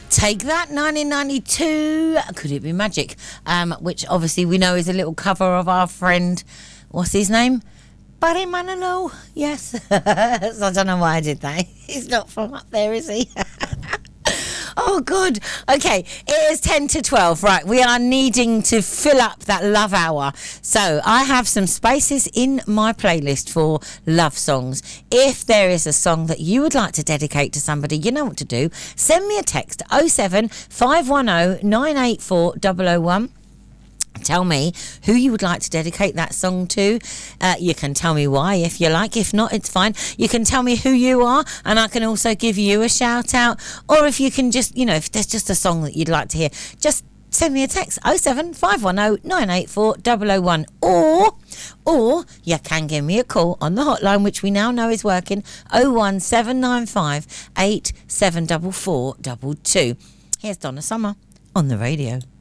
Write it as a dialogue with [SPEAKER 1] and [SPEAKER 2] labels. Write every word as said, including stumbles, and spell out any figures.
[SPEAKER 1] Take That, nineteen ninety-two. Could It Be Magic? Um, which obviously we know is a little cover of our friend, what's his name? Barry Manilow. Yes. I don't know why I did that. He's not from up there, is he? Oh, good. Okay, it is ten to twelve. Right, we are needing to fill up that love hour. So I have some spaces in my playlist for love songs. If there is a song that you would like to dedicate to somebody, you know what to do. Send me a text, oh seven five one oh nine eight four oh oh one. Tell me who you would like to dedicate that song to. Uh, you can tell me why if you like. If not, it's fine. You can tell me who you are and I can also give you a shout out. Or if you can just, you know, if there's just a song that you'd like to hear, just send me a text, oh seven five one oh nine eight four oh oh one. Or, or you can give me a call on the hotline, which we now know is working, oh one seven nine five eight seven four four two two. Here's Donna Summer on the radio.